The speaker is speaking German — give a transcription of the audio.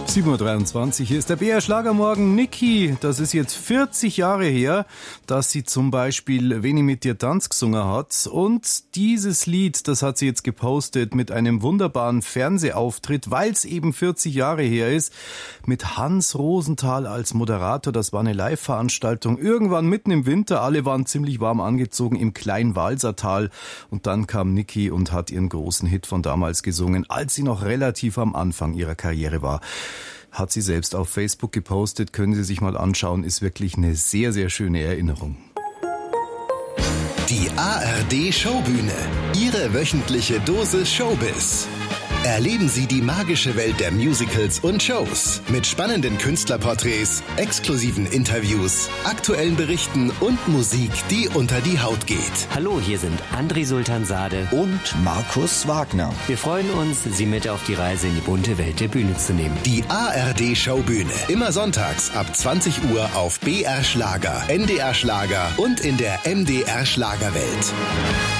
7:23 Uhr, hier ist der BR Schlagermorgen. Niki, das ist jetzt 40 Jahre her, dass sie zum Beispiel Wenn ich mit dir Tanz gesungen hat. Und dieses Lied, das hat sie jetzt gepostet mit einem wunderbaren Fernsehauftritt, weil es eben 40 Jahre her ist, mit Hans Rosenthal als Moderator. Das war eine Live-Veranstaltung. Irgendwann mitten im Winter, alle waren ziemlich warm angezogen im Kleinwalsertal. Und dann kam Niki und hat ihren großen Hit von damals gesungen, als sie noch relativ am Anfang ihrer Karriere war. Hat sie selbst auf Facebook gepostet, können Sie sich mal anschauen, ist wirklich eine sehr, sehr schöne Erinnerung. Die ARD Showbühne, Ihre wöchentliche Dosis Showbiz. Erleben Sie die magische Welt der Musicals und Shows mit spannenden Künstlerporträts, exklusiven Interviews, aktuellen Berichten und Musik, die unter die Haut geht. Hallo, hier sind André Sultansade und Markus Wagner. Wir freuen uns, Sie mit auf die Reise in die bunte Welt der Bühne zu nehmen. Die ARD Showbühne, immer sonntags ab 20 Uhr auf BR Schlager, NDR Schlager und in der MDR Schlagerwelt.